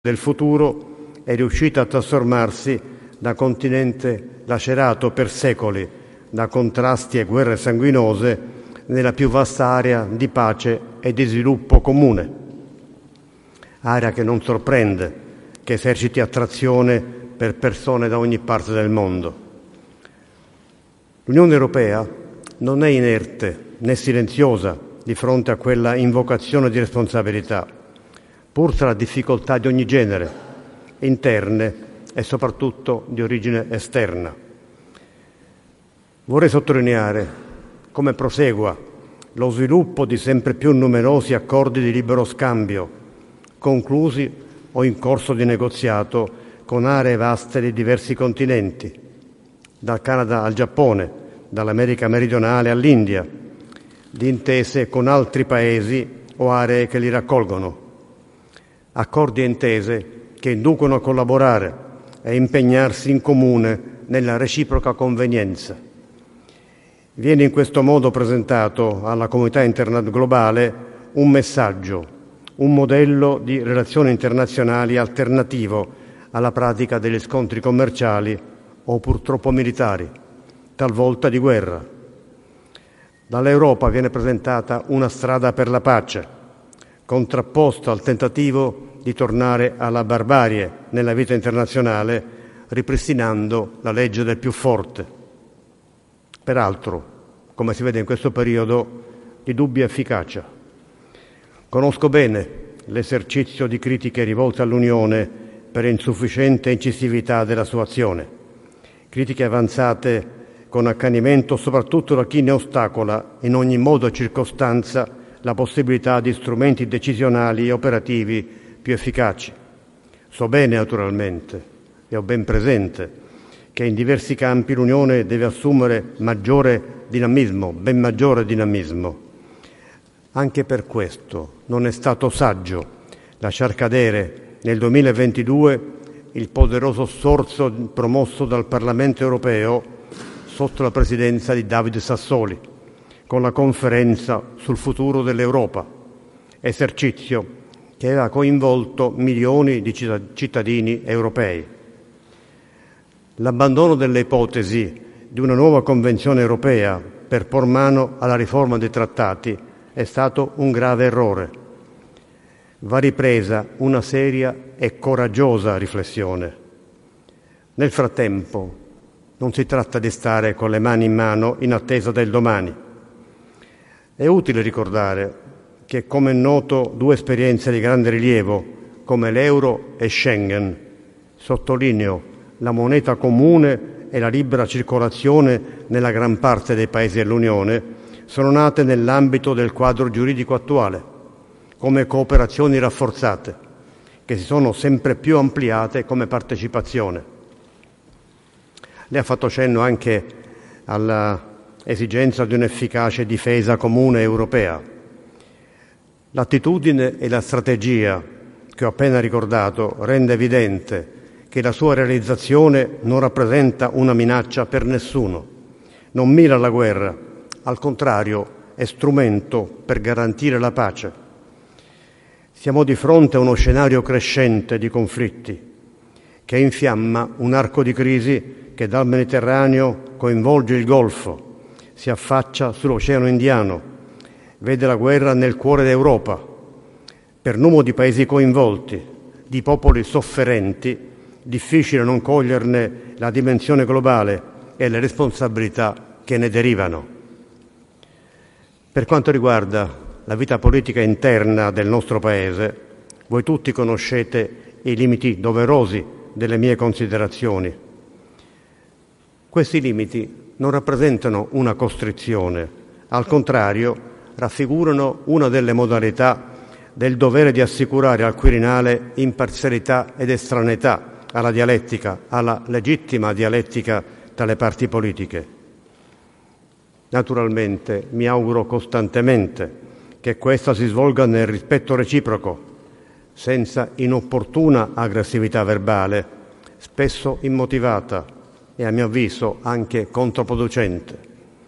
del futuro è riuscita a trasformarsi da continente lacerato per secoli da contrasti e guerre sanguinose nella più vasta area di pace e di sviluppo comune. Area che non sorprende, che eserciti attrazione per persone da ogni parte del mondo. L'Unione Europea non è inerte né silenziosa di fronte a quella invocazione di responsabilità, pur tra difficoltà di ogni genere, interne e soprattutto di origine esterna. Vorrei sottolineare come prosegua lo sviluppo di sempre più numerosi accordi di libero scambio, conclusi o in corso di negoziato con aree vaste di diversi continenti, dal Canada al Giappone, dall'America meridionale all'India, di intese con altri paesi o aree che li raccolgono. Accordi e intese che inducono a collaborare e impegnarsi in comune nella reciproca convenienza. Viene in questo modo presentato alla comunità globale un messaggio, un modello di relazioni internazionali alternativo alla pratica degli scontri commerciali o purtroppo militari, talvolta di guerra. Dall'Europa viene presentata una strada per la pace, contrapposta al tentativo di tornare alla barbarie nella vita internazionale, ripristinando la legge del più forte. Peraltro, come si vede in questo periodo, di dubbia efficacia. Conosco bene l'esercizio di critiche rivolte all'Unione per insufficiente incisività della sua azione, critiche avanzate con accanimento soprattutto da chi ne ostacola in ogni modo e circostanza la possibilità di strumenti decisionali e operativi più efficaci. So bene, naturalmente, e ho ben presente, che in diversi campi l'Unione deve assumere ben maggiore dinamismo. Anche per questo non è stato saggio lasciar cadere nel 2022 il poderoso sforzo promosso dal Parlamento europeo sotto la presidenza di David Sassoli, con la conferenza sul futuro dell'Europa, esercizio che aveva coinvolto milioni di cittadini europei. L'abbandono delle ipotesi di una nuova Convenzione europea per por mano alla riforma dei trattati è stato un grave errore. Va ripresa una seria e coraggiosa riflessione. Nel frattempo non si tratta di stare con le mani in mano in attesa del domani. È utile ricordare che, come è noto, due esperienze di grande rilievo, come l'euro e Schengen, sottolineo la moneta comune e la libera circolazione nella gran parte dei paesi dell'Unione, sono nate nell'ambito del quadro giuridico attuale, come cooperazioni rafforzate, che si sono sempre più ampliate come partecipazione. Lei ha fatto cenno anche all'esigenza di un'efficace difesa comune europea. L'attitudine e la strategia che ho appena ricordato rende evidente che la sua realizzazione non rappresenta una minaccia per nessuno, non mira alla guerra, al contrario è strumento per garantire la pace. Siamo di fronte a uno scenario crescente di conflitti che infiamma un arco di crisi che dal Mediterraneo coinvolge il Golfo, si affaccia sull'Oceano Indiano, vede la guerra nel cuore d'Europa, per numero di paesi coinvolti, di popoli sofferenti, difficile non coglierne la dimensione globale e le responsabilità che ne derivano. Per quanto riguarda la vita politica interna del nostro Paese, voi tutti conoscete i limiti doverosi delle mie considerazioni. Questi limiti non rappresentano una costrizione, al contrario, raffigurano una delle modalità del dovere di assicurare al Quirinale imparzialità ed estraneità alla dialettica, alla legittima dialettica tra le parti politiche. Naturalmente mi auguro costantemente che questa si svolga nel rispetto reciproco, senza inopportuna aggressività verbale, spesso immotivata e a mio avviso anche controproducente.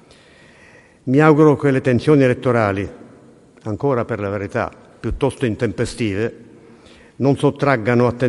Mi auguro che le tensioni elettorali, ancora per la verità piuttosto intempestive, non sottraggano attenzione